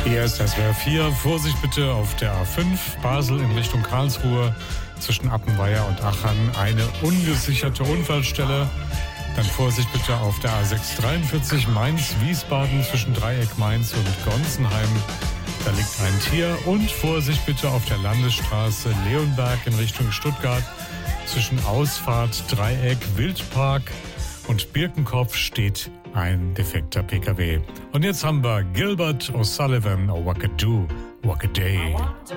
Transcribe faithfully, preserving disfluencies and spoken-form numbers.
Hier ist S W R vier. Vorsicht bitte auf der A fünf, Basel in Richtung Karlsruhe, zwischen Appenweier und Achern eine ungesicherte Unfallstelle. Dann Vorsicht bitte auf der A sechs dreiundvierzig, Mainz-Wiesbaden zwischen Dreieck Mainz und Gonsenheim. Da liegt ein Tier. Und Vorsicht bitte auf der Landesstraße Leonberg in Richtung Stuttgart zwischen Ausfahrt Dreieck Wildpark und Birkenkopf steht ein defekter P K W. Und jetzt haben wir Gilbert O'Sullivan, oh, What Could Do, What a Day.